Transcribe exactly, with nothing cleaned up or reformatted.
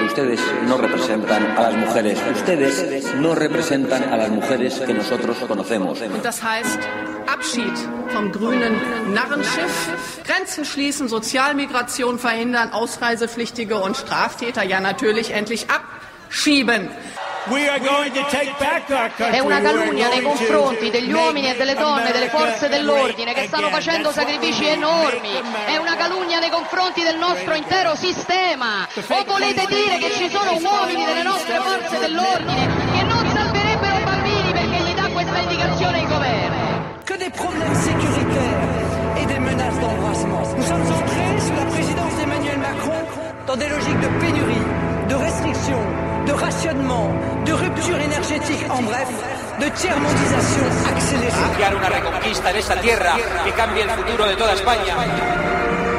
ustedes no representan a las mujeres. Ustedes no representan a las mujeres que nosotros conocemos. Und das heißt Abschied vom grünen Narrenschiff, Grenzen schließen, Sozialmigration verhindern, Ausreisepflichtige und Straftäter ja natürlich endlich abschieben. È una calunnia nei confronti degli uomini e delle donne, delle forze dell'ordine che stanno facendo sacrifici enormi. È una calunnia nei confronti del nostro intero sistema. O volete dire che ci sono uomini delle nostre forze dell'ordine che non salverebbero bambini perché gli dà questa indicazione il governo? Que des problèmes sécuritaires et des menaces d'embrasement. Nous sommes entrés sous la présidence d'Emmanuel Macron dans des logiques de pénurie, de restriction, de rationnement, de rupture énergétique, en bref, de tiers-mondisation accélérée. Crear una reconquista en esta tierra que cambie el futuro de toda España.